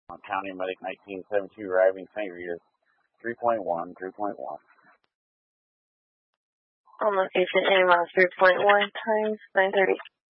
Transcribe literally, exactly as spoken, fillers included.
On County Medic nineteen seventy-two, arriving Saint Rita's, three point one, three point one. On location, A M R three point one times nine thirty.